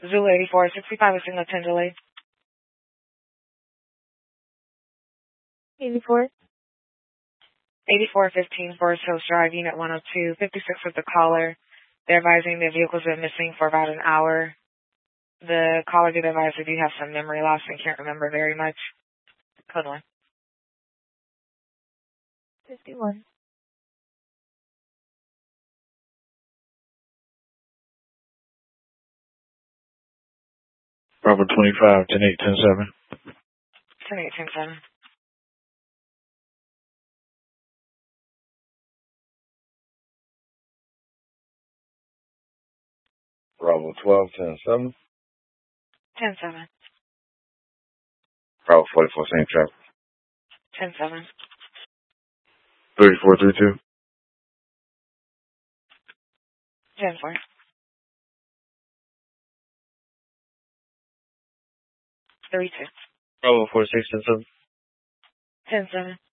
Zulu 8465 is signal 10 delay. 84. 8415 Forest Hills Drive, Unit 102, 56 with the caller. They're advising the vehicle's been missing for about an hour. The caller did advise that you have some memory loss and can't remember very much. Code 1. 51. Bravo 25, 10-8, 10-7. 10-8, 10-7. Bravo 12, 10-7. 10-7. Bravo 44, same traffic. 10-7. 3432. 10-4. 32. Bravo 46, 10-7. 10-7.